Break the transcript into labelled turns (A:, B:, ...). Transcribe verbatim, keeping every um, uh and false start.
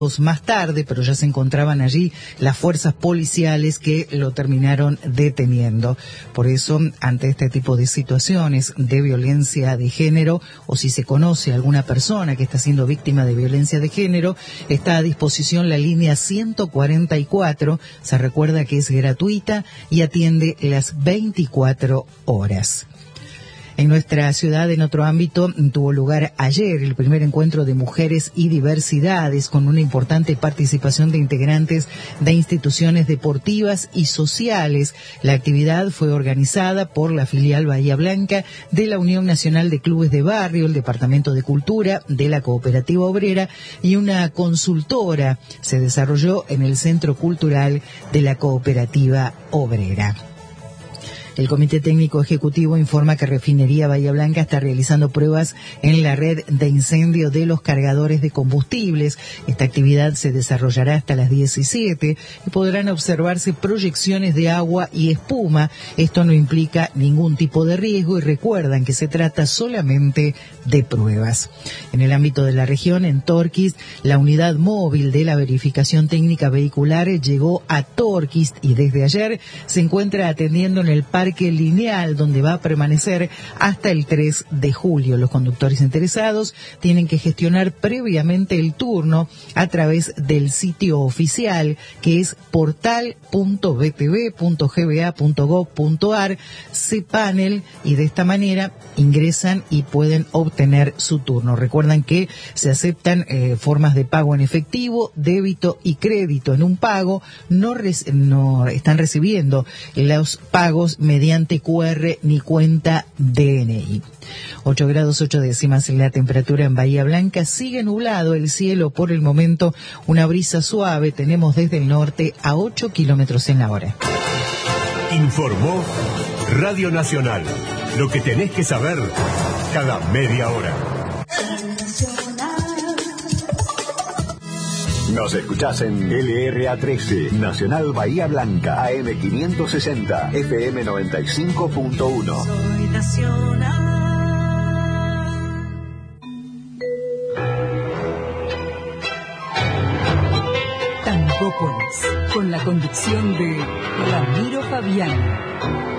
A: más tarde, pero ya se encontraban allí las fuerzas policiales que lo terminaron deteniendo. Por eso, ante este tipo de situaciones de violencia de género, o si se conoce a alguna persona que está siendo víctima de violencia de género, está a disposición la línea ciento cuarenta y cuatro, se recuerda que es gratuita y atiende las veinticuatro horas. En nuestra ciudad, en otro ámbito, tuvo lugar ayer el primer encuentro de mujeres y diversidades con una importante participación de integrantes de instituciones deportivas y sociales. La actividad fue organizada por la filial Bahía Blanca de la Unión Nacional de Clubes de Barrio, el Departamento de Cultura de la Cooperativa Obrera y una consultora. Se desarrolló en el Centro Cultural de la Cooperativa Obrera. El Comité Técnico Ejecutivo informa que Refinería Bahía Blanca está realizando pruebas en la red de incendio de los cargadores de combustibles. Esta actividad se desarrollará hasta las diecisiete y podrán observarse proyecciones de agua y espuma. Esto no implica ningún tipo de riesgo y recuerdan que se trata solamente de pruebas. En el ámbito de la región, en Torquist, la unidad móvil de la verificación técnica vehicular llegó a Torquist y desde ayer se encuentra atendiendo en el Parque Lineal, donde va a permanecer hasta el tres de julio. Los conductores interesados tienen que gestionar previamente el turno a través del sitio oficial, que es portal punto b t v punto g b a punto gov punto a r, cpanel, y de esta manera ingresan y pueden obtener su turno. Recuerdan que se aceptan eh, formas de pago en efectivo, débito y crédito en un pago. No, res, no están recibiendo los pagos mediante Q R ni cuenta D N I. ocho grados ocho décimas en la temperatura en Bahía Blanca. Sigue nublado el cielo por el momento, una brisa suave. Tenemos desde el norte a ocho kilómetros en la hora.
B: Informó Radio Nacional. Lo que tenés que saber cada media hora. Nos escuchás en L R A trece, Nacional Bahía Blanca, A M quinientos sesenta, F M noventa y cinco punto uno.
C: Soy nacional.
D: Tangópolis, con la conducción de Ramiro Fabián.